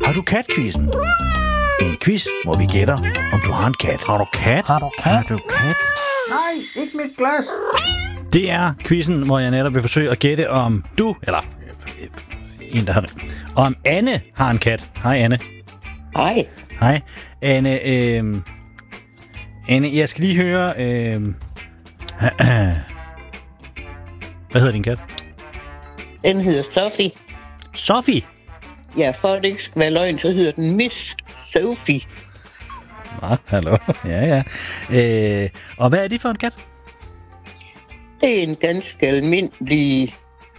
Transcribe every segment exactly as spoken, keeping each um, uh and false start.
Har du kat-quizzen? En quiz, hvor vi gætter, om du har en kat. Har du kat? Har du kat? Har du kat? Nej, ikke mit glas. Det er quizzen, hvor jeg netop vil forsøge at gætte, om du, eller øh, en, der har det, om Anne har en kat. Hej, Anne. Hej. Hej. Anne, øh, Anne, jeg skal lige høre... Øh, hvad hedder din kat? Den hedder Sophie. Sophie? Ja, for at det ikke skal være løgn, så hedder den Miss Sophie. Nå, hallo. Ja, ja. Øh, og hvad er det for en kat? Det er en ganske almindelig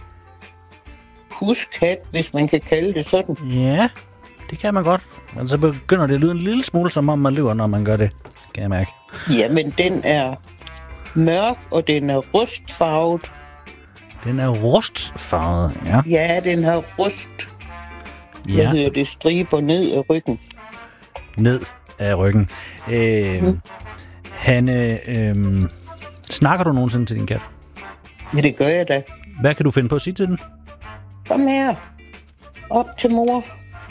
huskat, hvis man kan kalde det sådan. Ja, det kan man godt. Men så begynder det at lyde en lille smule, som om man lyver, når man gør det. Kan jeg mærke. Jamen, den er mørk, og den er rustfarvet. Den er rustfarvet, ja. Ja, den har rust. Hvad Ja, hedder det? Striber ned af ryggen. ned af ryggen. Øh, Mm. Hanne, øh, snakker du nogensinde til din kat? Ja, det gør jeg da. Hvad kan du finde på at sige til den? Kom her. Op til mor.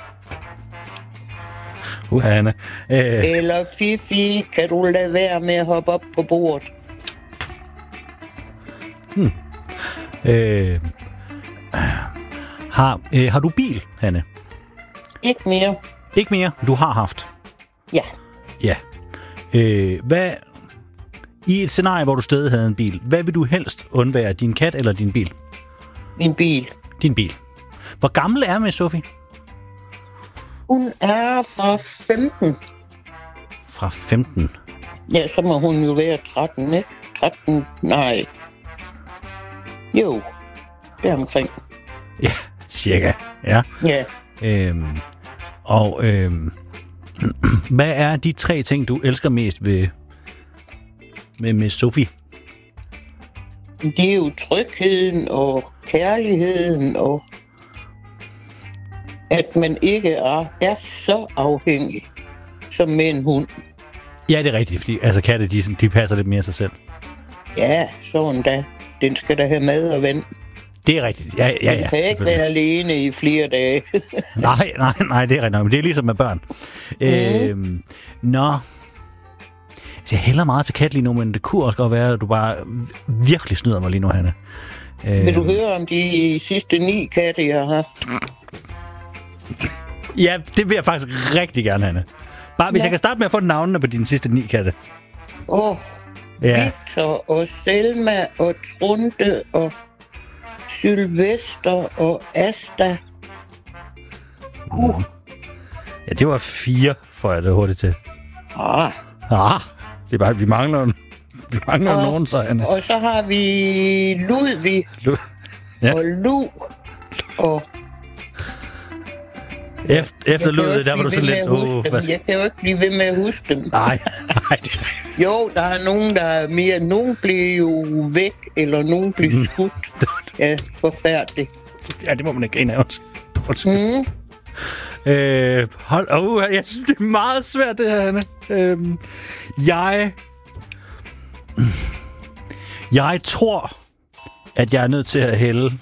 Uh, Hanne. Øh, Eller Fifi, kan du lade være med at hoppe op på bordet? øh, har, øh, har du bil, Hanne? Ikke mere. Ikke mere. Du har haft. Ja. Ja. Øh, hvad... I et scenarie, hvor du stadig havde en bil, hvad vil du helst undvære? Din kat eller din bil? Min bil. Din bil. Hvor gammel er med Sophie? Hun er fra femten. Fra femten. Ja, så må hun jo være tretten, ikke? tretten, nej. Jo, det er omkring. Ja, cirka. Ja. Ja, Øhm, og øhm, hvad er de tre ting, du elsker mest ved med, med Sophie? det er jo trygheden og kærligheden og at man ikke er, er så afhængig som med en hund. Ja, det er rigtigt, fordi altså, katte, de, de passer lidt mere sig selv. Ja, sådan da. Den skal da have mad og vand. Det er rigtigt. Ja, ja, Den ja, kan ikke være alene i flere dage. nej, nej, nej, det er rigtigt nok, men det er ligesom med børn. Mm. Øhm, nå. Så jeg hælder meget til kat lige nu, men det kunne også godt være, at du bare virkelig snyder mig lige nu, Hanne. Øhm, Vil du høre om de sidste ni katte, jeg har haft? Ja, det vil jeg faktisk rigtig gerne, Hanne. Bare hvis Ja. jeg kan starte med at få navnene på dine sidste ni katte. Åh, oh, Ja. Victor og Selma og Trunte og Sylvester og Asta. Uh. Ja, det var fire, får jeg det hurtigt til. Ah. Ah, det er bare, vi mangler, vi mangler Og- nogen, så Anne. Og så har vi Ludvig Lu- Ja. og Lu og... Efter, efter Jeg kan jo lydet, ikke der var du blive så ved lidt... med at huske Oh, dem. hvad skal... Jeg kan jo ikke blive ved med at huske dem. Nej, nej, det er rigtigt. Jo, der er nogen, der er mere... Nogen bliver jo væk, eller nogen bliver skudt. Ja, forfærdeligt. Ja, det må man ikke grine af. Undskyld. Undskyld. Mm. Øh, hold... Oh, jeg synes, det er meget svært, det her, Anne. Øh, jeg... Jeg tror, at jeg er nødt til at hælde